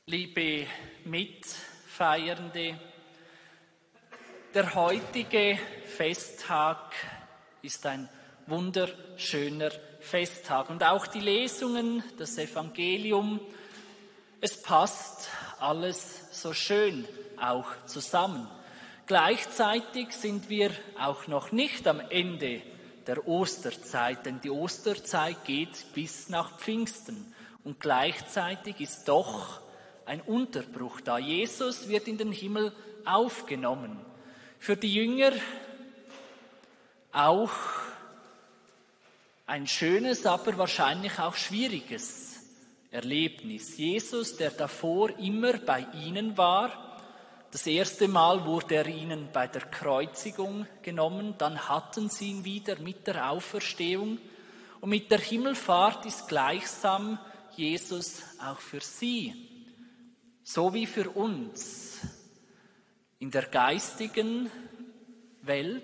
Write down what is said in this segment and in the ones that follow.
Liebe Mitfeiernde, der heutige Festtag ist ein wunderschöner Festtag und auch die Lesungen, das Evangelium, es passt alles so schön auch zusammen. Gleichzeitig sind wir auch noch nicht am Ende der Osterzeit, denn die Osterzeit geht bis nach Pfingsten und gleichzeitig ist doch ein Unterbruch da. Jesus wird in den Himmel aufgenommen. Für die Jünger auch ein schönes, aber wahrscheinlich auch schwieriges Erlebnis. Jesus, der davor immer bei ihnen war, das erste Mal wurde er ihnen bei der Kreuzigung genommen, dann hatten sie ihn wieder mit der Auferstehung und mit der Himmelfahrt ist gleichsam Jesus auch für sie, so wie für uns, in der geistigen Welt,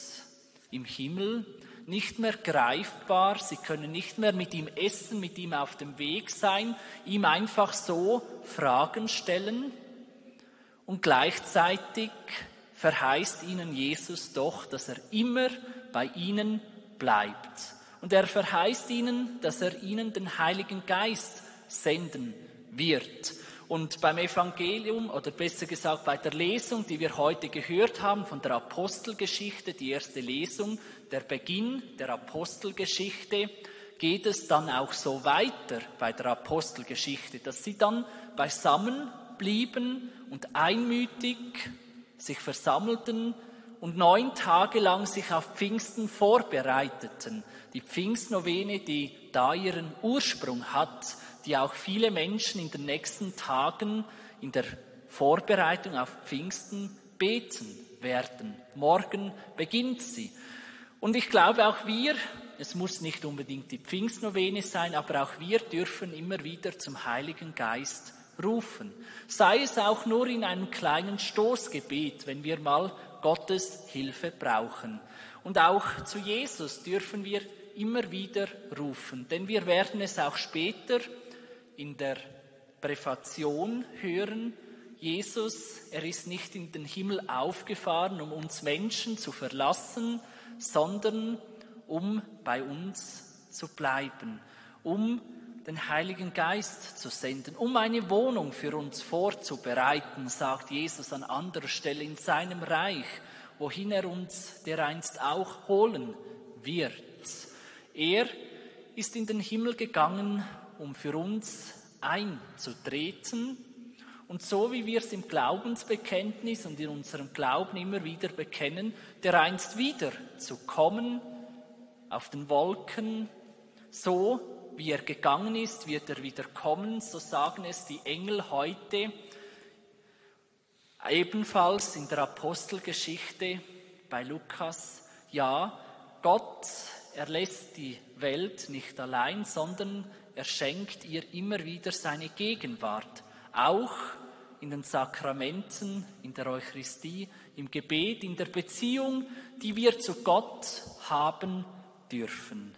im Himmel, nicht mehr greifbar. Sie können nicht mehr mit ihm essen, mit ihm auf dem Weg sein, ihm einfach so Fragen stellen. Und gleichzeitig verheißt ihnen Jesus doch, dass er immer bei ihnen bleibt. Und er verheißt ihnen, dass er ihnen den Heiligen Geist senden wird. Und beim Evangelium, oder besser gesagt bei der Lesung, die wir heute gehört haben von der Apostelgeschichte, die erste Lesung, der Beginn der Apostelgeschichte, geht es dann auch so weiter bei der Apostelgeschichte, dass sie dann beisammen blieben und einmütig sich versammelten und 9 Tage lang sich auf Pfingsten vorbereiteten. Die Pfingstnovene, die da ihren Ursprung hat, die auch viele Menschen in den nächsten Tagen in der Vorbereitung auf Pfingsten beten werden. Morgen beginnt sie. Und ich glaube auch wir, es muss nicht unbedingt die Pfingstnovene sein, aber auch wir dürfen immer wieder zum Heiligen Geist rufen. Sei es auch nur in einem kleinen Stoßgebet, wenn wir mal Gottes Hilfe brauchen. Und auch zu Jesus dürfen wir immer wieder rufen, denn wir werden es auch später in der Präfation hören. Jesus, er ist nicht in den Himmel aufgefahren, um uns Menschen zu verlassen, sondern um bei uns zu bleiben, um den Heiligen Geist zu senden, um eine Wohnung für uns vorzubereiten, sagt Jesus an anderer Stelle in seinem Reich, wohin er uns dereinst auch holen wird. Er ist in den Himmel gegangen, um für uns einzutreten. Und so wie wir es im Glaubensbekenntnis und in unserem Glauben immer wieder bekennen, dereinst wieder zu kommen auf den Wolken, so wie er gegangen ist, wird er wieder kommen, so sagen es die Engel heute, ebenfalls in der Apostelgeschichte bei Lukas. Ja, Gott, er lässt die Welt nicht allein, sondern er schenkt ihr immer wieder seine Gegenwart, auch in den Sakramenten, in der Eucharistie, im Gebet, in der Beziehung, die wir zu Gott haben dürfen.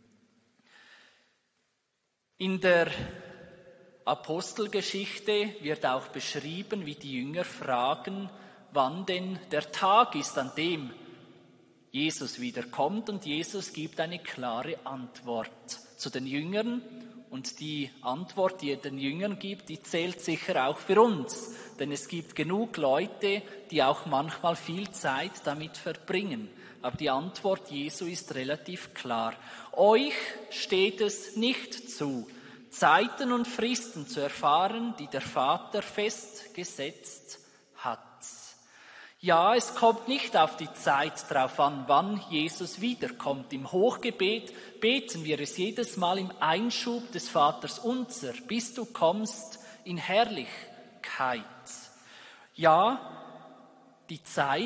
In der Apostelgeschichte wird auch beschrieben, wie die Jünger fragen, wann denn der Tag ist, an dem Jesus wiederkommt. Und Jesus gibt eine klare Antwort zu den Jüngern. Und die Antwort, die er den Jüngern gibt, die zählt sicher auch für uns. Denn es gibt genug Leute, die auch manchmal viel Zeit damit verbringen. Aber die Antwort Jesu ist relativ klar. Euch steht es nicht zu, Zeiten und Fristen zu erfahren, die der Vater festgesetzt hat. Ja, es kommt nicht auf die Zeit drauf an, wann Jesus wiederkommt. Im Hochgebet beten wir es jedes Mal im Einschub des Vaters unser, bis du kommst in Herrlichkeit. Ja, die Zeit